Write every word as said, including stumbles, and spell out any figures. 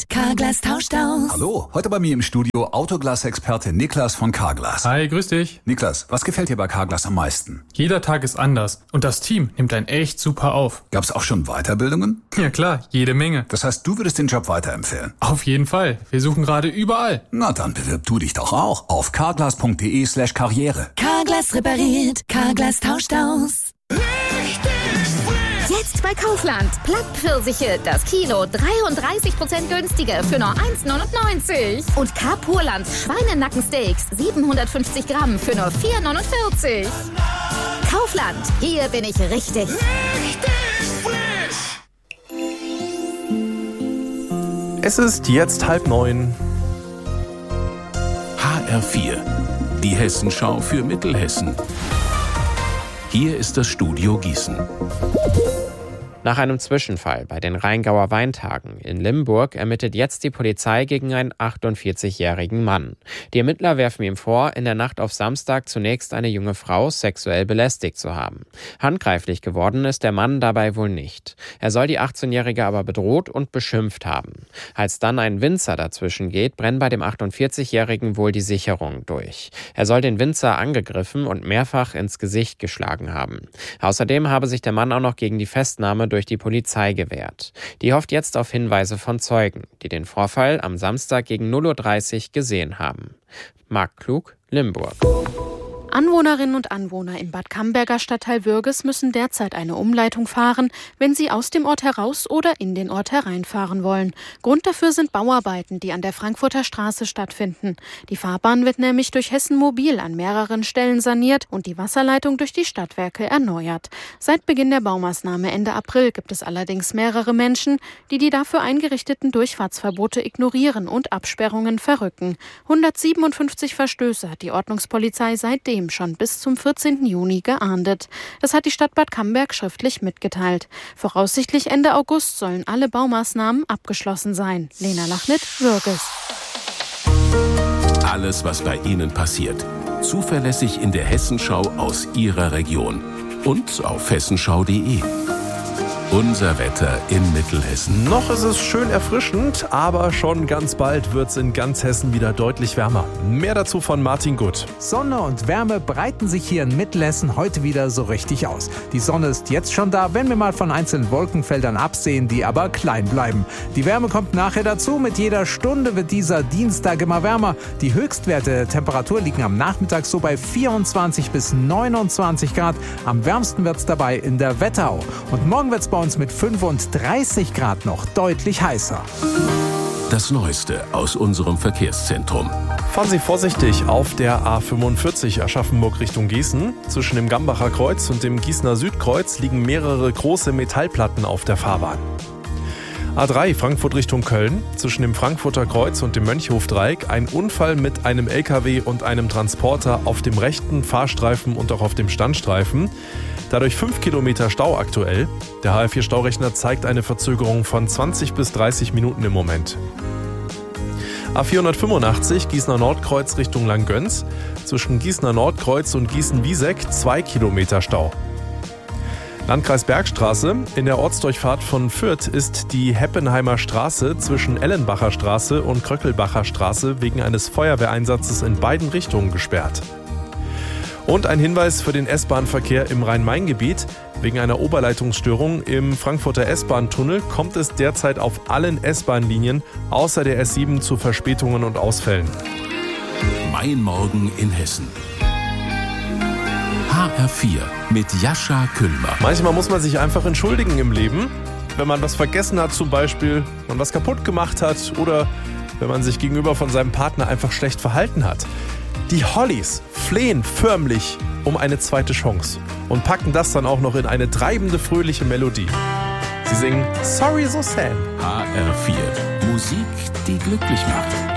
repariert, Carglass tauscht aus. Hallo, heute bei mir im Studio Autoglas-Experte Niklas von Carglass. Hi, grüß dich. Niklas, was gefällt dir bei Carglass am meisten? Jeder Tag ist anders und das Team nimmt einen echt super auf. Gab's auch schon Weiterbildungen? Ja klar, jede Menge. Das heißt, du würdest den Job weiterempfehlen? Auf jeden Fall. Wir suchen gerade überall. Na dann bewirb du dich doch auch auf carglass.de slash karriere. Carglass repariert, Carglass tauscht aus. Jetzt bei Kaufland. Plattpfirsiche, das Kilo dreiunddreißig Prozent günstiger für nur eins neunundneunzig. Und Carpurland Schweinenackensteaks siebenhundertfünfzig Gramm für nur vier neunundvierzig. Kaufland, hier bin ich richtig. Richtig frisch. Es ist jetzt halb neun. H R vier, die Hessenschau für Mittelhessen. Hier ist das Studio Gießen. Nach einem Zwischenfall bei den Rheingauer Weintagen in Limburg ermittelt jetzt die Polizei gegen einen achtundvierzigjährigen Mann. Die Ermittler werfen ihm vor, in der Nacht auf Samstag zunächst eine junge Frau sexuell belästigt zu haben. Handgreiflich geworden ist der Mann dabei wohl nicht. Er soll die achtzehnjährige aber bedroht und beschimpft haben. Als dann ein Winzer dazwischen geht, brennen bei dem achtundvierzigjährigen wohl die Sicherungen durch. Er soll den Winzer angegriffen und mehrfach ins Gesicht geschlagen haben. Außerdem habe sich der Mann auch noch gegen die Festnahme durch die Polizei gewehrt. Die hofft jetzt auf Hinweise von Zeugen, die den Vorfall am Samstag gegen null Uhr dreißig gesehen haben. Marc Klug, Limburg. Anwohnerinnen und Anwohner im Bad Camberger Stadtteil Würges müssen derzeit eine Umleitung fahren, wenn sie aus dem Ort heraus oder in den Ort hereinfahren wollen. Grund dafür sind Bauarbeiten, die an der Frankfurter Straße stattfinden. Die Fahrbahn wird nämlich durch Hessen Mobil an mehreren Stellen saniert und die Wasserleitung durch die Stadtwerke erneuert. Seit Beginn der Baumaßnahme Ende April gibt es allerdings mehrere Menschen, die die dafür eingerichteten Durchfahrtsverbote ignorieren und Absperrungen verrücken. hundertsiebenundfünfzig Verstöße hat die Ordnungspolizei seitdem schon bis zum vierzehnten Juni geahndet. Das hat die Stadt Bad Camberg schriftlich mitgeteilt. Voraussichtlich Ende August sollen alle Baumaßnahmen abgeschlossen sein. Lena Lachnit, Würges. Alles, was bei Ihnen passiert. Zuverlässig in der Hessenschau aus Ihrer Region. Und auf hessenschau punkt de. Unser Wetter in Mittelhessen. Noch ist es schön erfrischend, aber schon ganz bald wird es in ganz Hessen wieder deutlich wärmer. Mehr dazu von Martin Gutt. Sonne und Wärme breiten sich hier in Mittelhessen heute wieder so richtig aus. Die Sonne ist jetzt schon da, wenn wir mal von einzelnen Wolkenfeldern absehen, die aber klein bleiben. Die Wärme kommt nachher dazu. Mit jeder Stunde wird dieser Dienstag immer wärmer. Die Höchstwerte der Temperatur liegen am Nachmittag so bei vierundzwanzig bis neunundzwanzig Grad. Am wärmsten wird es dabei in der Wetterau. Und morgen wird es bei uns mit fünfunddreißig Grad noch deutlich heißer. Das Neueste aus unserem Verkehrszentrum. Fahren Sie vorsichtig auf der A fünfundvierzig Aschaffenburg Richtung Gießen. Zwischen dem Gambacher Kreuz und dem Gießener Südkreuz liegen mehrere große Metallplatten auf der Fahrbahn. A drei Frankfurt Richtung Köln. Zwischen dem Frankfurter Kreuz und dem Mönchhofdreieck ein Unfall mit einem L K W und einem Transporter auf dem rechten Fahrstreifen und auch auf dem Standstreifen. Dadurch fünf Kilometer Stau aktuell. Der H R vier Staurechner zeigt eine Verzögerung von zwanzig bis dreißig Minuten im Moment. A vierhundertfünfundachtzig Gießener Nordkreuz Richtung Langgöns. Zwischen Gießener Nordkreuz und Gießen-Wieseck zwei Kilometer Stau. Landkreis Bergstraße. In der Ortsdurchfahrt von Fürth ist die Heppenheimer Straße zwischen Ellenbacher Straße und Kröckelbacher Straße wegen eines Feuerwehreinsatzes in beiden Richtungen gesperrt. Und ein Hinweis für den S-Bahn-Verkehr im Rhein-Main-Gebiet. Wegen einer Oberleitungsstörung im Frankfurter S-Bahn-Tunnel kommt es derzeit auf allen S-Bahn-Linien außer der S sieben zu Verspätungen und Ausfällen. Mein Morgen in Hessen. H R vier mit Jascha Küllmer. Manchmal muss man sich einfach entschuldigen im Leben, wenn man was vergessen hat zum Beispiel, man was kaputt gemacht hat oder wenn man sich gegenüber von seinem Partner einfach schlecht verhalten hat. Die Hollies flehen förmlich um eine zweite Chance und packen das dann auch noch in eine treibende, fröhliche Melodie. Sie singen Sorry So Sam. H R vier. Musik, die glücklich macht.